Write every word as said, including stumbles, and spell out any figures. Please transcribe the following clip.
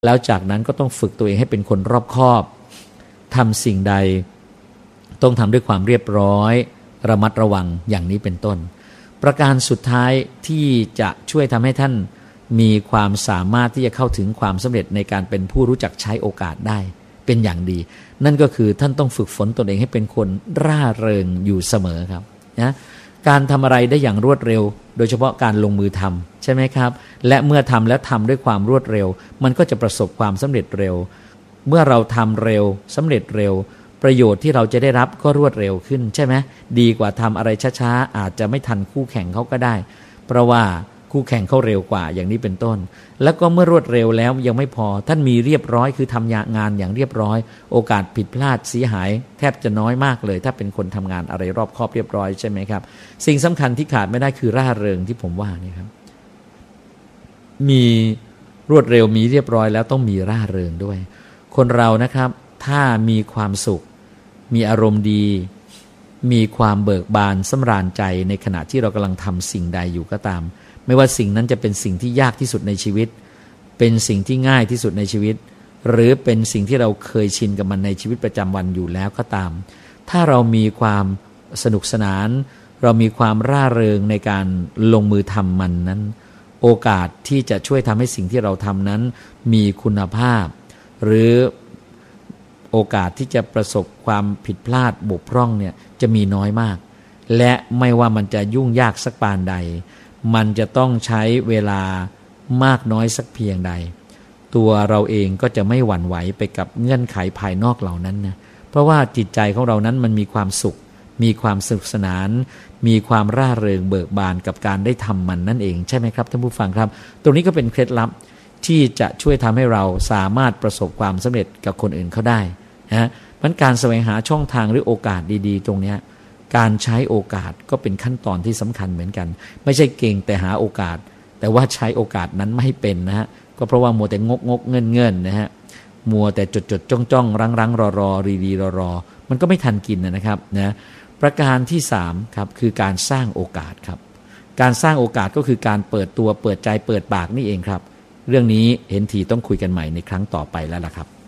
แล้วจากนั้นก็ต้องฝึกตัวเองให้เป็นคนรอบคอบทำสิ่งใดต้องทำด้วยความเรียบร้อยระมัดระวังอย่างนี้เป็นต้นประการสุดท้ายที่จะช่วยทำให้ท่านมีความสามารถที่จะเข้าถึงความสำเร็จในการเป็นผู้รู้จักใช้โอกาสได้เป็นอย่างดีนั่นก็คือท่านต้องฝึกฝนตนเองให้เป็นคนร่าเริงอยู่เสมอครับนะการทำอะไรได้อย่างรวดเร็วโดยเฉพาะการลงมือทำใช่ไหมครับและเมื่อทำแล้วทำด้วยความรวดเร็วมันก็จะประสบความสำเร็จเร็วเมื่อเราทำเร็วสำเร็จเร็วประโยชน์ที่เราจะได้รับก็รวดเร็วขึ้นใช่ไหมดีกว่าทำอะไรช้าๆอาจจะไม่ทันคู่แข่งเขาก็ได้เพราะว่าคู่แข่งเขาเร็วกว่าอย่างนี้เป็นต้นแล้วก็เมื่อรวดเร็วแล้วยังไม่พอท่านมีเรียบร้อยคือทำงานอย่างเรียบร้อยโอกาสผิดพลาดเสียหายแทบจะน้อยมากเลยถ้าเป็นคนทำงานอะไรรอบคอบเรียบร้อยใช่ไหมครับสิ่งสำคัญที่ขาดไม่ได้คือร่าเริงที่ผมว่านี่ครับมีรวดเร็วมีเรียบร้อยแล้วต้องมีร่าเริงด้วยคนเรานะครับถ้ามีความสุขมีอารมณ์ดีมีความเบิกบานสำราญใจในขณะที่เรากำลังทำสิ่งใดอยู่ก็ตามไม่ว่าสิ่งนั้นจะเป็นสิ่งที่ยากที่สุดในชีวิตเป็นสิ่งที่ง่ายที่สุดในชีวิตหรือเป็นสิ่งที่เราเคยชินกับมันในชีวิตประจำวันอยู่แล้วก็ตามถ้าเรามีความสนุกสนานเรามีความร่าเริงในการลงมือทำมันนั้นโอกาสที่จะช่วยทำให้สิ่งที่เราทำนั้นมีคุณภาพหรือโอกาสที่จะประสบความผิดพลาดบกพร่องเนี่ยจะมีน้อยมากและไม่ว่ามันจะยุ่งยากสักปานใดมันจะต้องใช้เวลามากน้อยสักเพียงใดตัวเราเองก็จะไม่หวั่นไหวไปกับเงื่อนไขภายนอกเหล่านั้นนะเพราะว่าจิตใจของเรานั้นมันมีความสุขมีความสนุกสนานมีความร่าเริงเบิกบานกับการได้ทำมันนั่นเองใช่ไหมครับท่านผู้ฟังครับตรงนี้ก็เป็นเคล็ดลับที่จะช่วยทำให้เราสามารถประสบความสำเร็จกับคนอื่นเขาได้นะมันการแสวงหาช่องทางหรือโอกาสดีๆตรงนี้การใช้โอกาสก็เป็นขั้นตอนที่สำคัญเหมือนกันไม่ใช่เก่งแต่หาโอกาสแต่ว่าใช้โอกาสนั้นไม่เป็นนะฮะก็เพราะว่ามัวแต่งกงกเงินเงินนะฮะมัวแต่จดจดจ้องจ้องรังรังรอรอรีรีรอรอมันก็ไม่ทันกินนะครับนะประการที่สามครับคือการสร้างโอกาสครับการสร้างโอกาสก็คือการเปิดตัวเปิดใจเปิดปากนี่เองครับเรื่องนี้เห็นทีต้องคุยกันใหม่ในครั้งต่อไปแล้วล่ะครับ